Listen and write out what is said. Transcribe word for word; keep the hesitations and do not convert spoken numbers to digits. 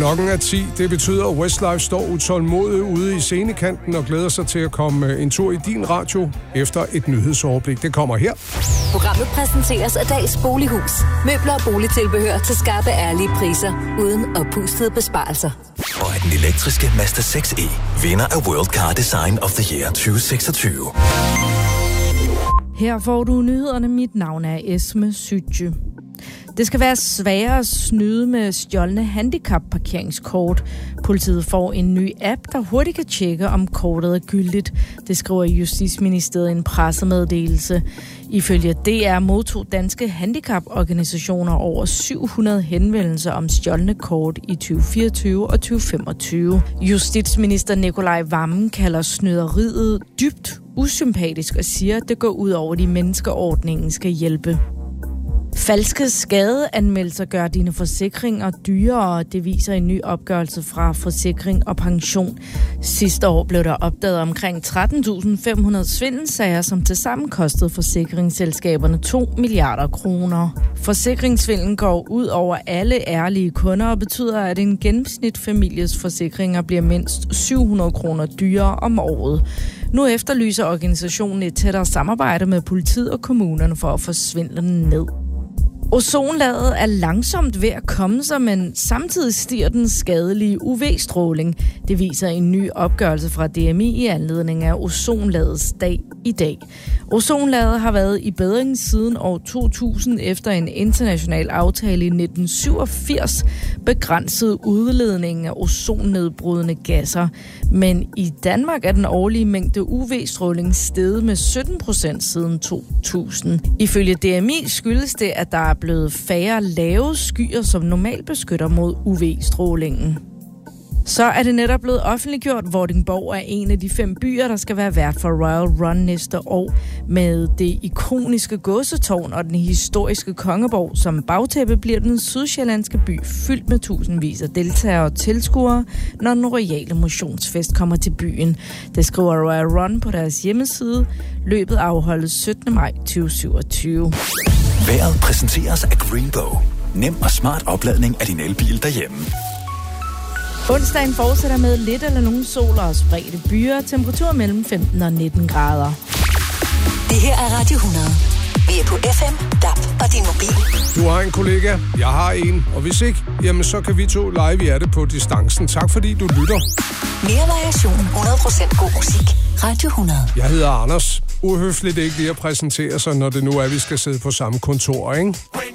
Klokken er ti. Det betyder, at Westlife står utålmodig ude i scenekanten og glæder sig til at komme en tur i din radio efter et nyhedsoverblik. Det kommer her. Programmet præsenteres af Dags Bolighus. Møbler og boligtilbehør til skarpe, ærlige priser, uden oppustede besparelser. Og er den elektriske Mazda seks e vinder af World Car Design of the Year tyve seksogtyve. Her får du nyhederne. Mit navn er Esme Sytje. Det skal være sværere at snyde med stjålne handicapparkeringskort. Politiet får en ny app, der hurtigt kan tjekke, om kortet er gyldigt. Det skriver Justitsministeriet i en pressemeddelelse. Ifølge D R modtog danske handicaporganisationer over syv hundrede henvendelser om stjålne kort i tyve fireogtyve og tyve femogtyve. Justitsminister Nicolai Wammen kalder snyderiet dybt usympatisk og siger, at det går ud over de mennesker, ordningen skal hjælpe. Falske skadeanmeldelser gør dine forsikringer dyrere, det viser en ny opgørelse fra Forsikring og Pension. Sidste år blev der opdaget omkring tretten tusind fem hundrede svindelsager, som tilsammen kostede forsikringsselskaberne to milliarder kroner. Forsikringssvindelen går ud over alle ærlige kunder og betyder, at en gennemsnitfamilies forsikringer bliver mindst syv hundrede kroner dyrere om året. Nu efterlyser organisationen et tættere samarbejde med politiet og kommunerne for at få svindlen ned. Ozonlaget er langsomt ved at komme sig, men samtidig stiger den skadelige U V-stråling. Det viser en ny opgørelse fra D M I i anledning af ozonlagets dag i dag. Ozonlaget har været i bedring siden år to tusind efter en international aftale i nitten syvogfirs begrænsede udledningen af ozonnedbrydende gasser. Men i Danmark er den årlige mængde U V-stråling steget med sytten procent siden to tusind. Ifølge D M I skyldes det, at der er blevet færre lave skyer, som normalt beskytter mod U V-strålingen. Så er det netop blevet offentliggjort, at Vordingborg er en af de fem byer, der skal være vært for Royal Run næste år. Med det ikoniske godsetårn og den historiske Kongeborg som bagtæppe bliver den sydsjællandske by fyldt med tusindvis af deltagere og tilskuere, når den royale motionsfest kommer til byen. Det skriver Royal Run på deres hjemmeside. Løbet afholdes syttende maj tyve syvogtyve. Vejret præsenteres af Greenbow. Nem og smart opladning af din elbil derhjemme. Onsdagen fortsætter med lidt eller nogen sol og spredte byer. Temperatur mellem femten og nitten grader. Det her er Radio hundrede. Vi er på F M, D A B og din mobil. Du har en kollega, jeg har en, og hvis ikke, jamen så kan vi to live i det på distancen. Tak fordi du lytter. Mere variation, hundrede procent god musik. Radio hundrede. Jeg hedder Anders. Uhøfligt ikke lige at præsentere sig, når det nu er, vi skal sidde på samme kontor, ikke?